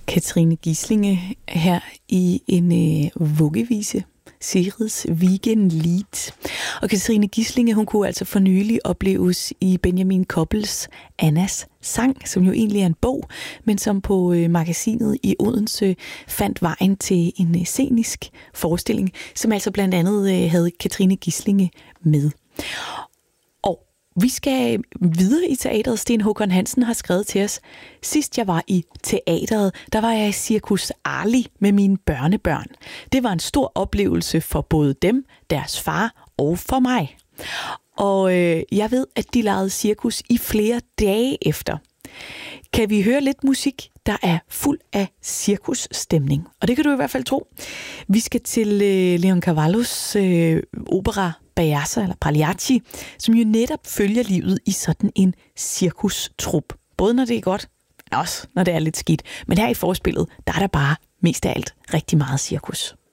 Katrine Gislinge her i en vuggevise. Sigrids Weekendlied. Og Katrine Gislinge, hun kunne altså for nylig opleves i Benjamin Koppels Annas sang, som jo egentlig er en bog, men som på magasinet i Odense fandt vejen til en scenisk forestilling, som altså blandt andet havde Katrine Gislinge med. Og vi skal videre i teateret. Sten Håkon Hansen har skrevet til os: sidst jeg var i teateret, der var jeg i Cirkus Arli med mine børnebørn. Det var en stor oplevelse for både dem, deres far og for mig. Og jeg ved, at de legede cirkus i flere dage efter. Kan vi høre lidt musik, der er fuld af cirkusstemning? Og det kan du i hvert fald tro. Vi skal til Leon Cavallos opera Bajazza eller Pagliacci, som jo netop følger livet i sådan en cirkustrup. Både når det er godt, men også når det er lidt skidt. Men her i forspillet, der er der bare mest af alt rigtig meget cirkus.